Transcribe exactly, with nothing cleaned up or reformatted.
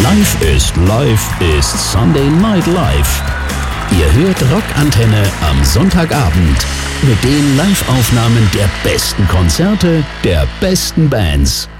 Live ist Live ist Sunday Night Live. Ihr hört Rockantenne am Sonntagabend mit den Live-Aufnahmen der besten Konzerte der besten Bands.